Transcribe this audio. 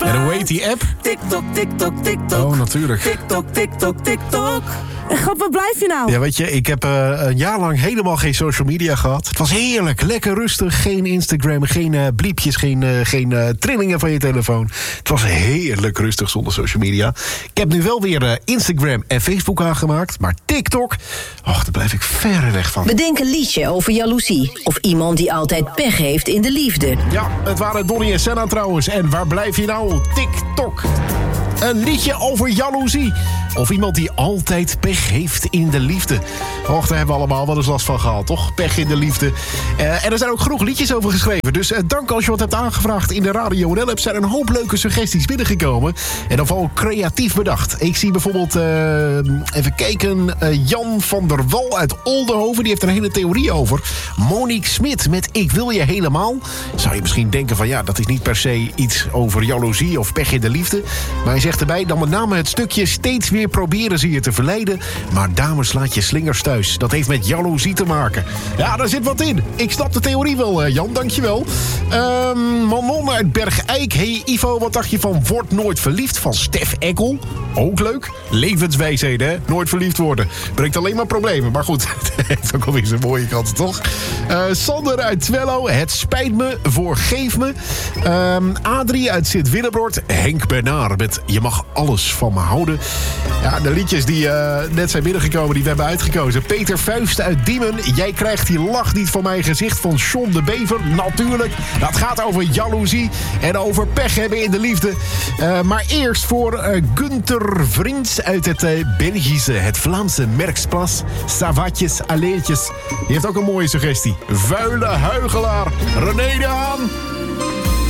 En hoe heet die app? TikTok, TikTok, TikTok. Oh, natuurlijk. TikTok, TikTok, TikTok. God, waar blijf je nou? Ja, weet je, ik heb een jaar lang helemaal geen social media gehad. Het was heerlijk, lekker rustig. Geen Instagram, geen bliepjes, geen trillingen van je telefoon. Het was heerlijk rustig zonder social media. Ik heb nu wel weer Instagram en Facebook aangemaakt. Maar TikTok, daar blijf ik ver weg van. Bedenk een liedje over jaloezie. Of iemand die altijd pech heeft in de liefde. Ja, het waren Donnie en Senna trouwens. En waar blijf je nou? TikTok. Een liedje over jaloezie. Of iemand die altijd pech heeft in de liefde. Och, daar hebben we allemaal wel eens last van gehad, toch? Pech in de liefde. En er zijn ook genoeg liedjes over geschreven. Dus dank als je wat hebt aangevraagd in de Radio NL. Er zijn een hoop leuke suggesties binnengekomen. En dan vooral creatief bedacht. Ik zie bijvoorbeeld, even kijken, Jan van der Wal uit Oldenhoven. Die heeft er een hele theorie over. Monique Smit met Ik wil je helemaal. Zou je misschien denken van ja, dat is niet per se iets over jaloezie of pech in de liefde. Maar hij zegt erbij dan met name het stukje steeds weer proberen ze je te verleiden. Maar dames, laat je slingers thuis. Dat heeft met jaloezie te maken. Ja, daar zit wat in. Ik snap de theorie wel, Jan. Dankjewel. Manon uit Bergijk. Hey Ivo, wat dacht je van Word nooit verliefd van Stef Eckel? Ook leuk. Levenswijsheden, hè? Nooit verliefd worden. Brengt alleen maar problemen. Maar goed, het heeft ook alweer zijn mooie kanten, toch? Sander uit Twello. Het spijt me, vergeef me. Adrie uit Sint-Willebroord. Henk Bernard met Je mag alles van me houden. Ja, de liedjes die net zijn binnengekomen, die we hebben uitgekozen. Peter Vuist uit Diemen. Jij krijgt die lach niet van mijn gezicht van John de Bever. Natuurlijk. Dat gaat over jaloezie en over pech hebben in de liefde. Maar eerst voor Gunther Vriends uit het Belgische, het Vlaamse Merksplas. Savatjes, alleetjes. Die heeft ook een mooie suggestie. Vuile huigelaar. René de Haan.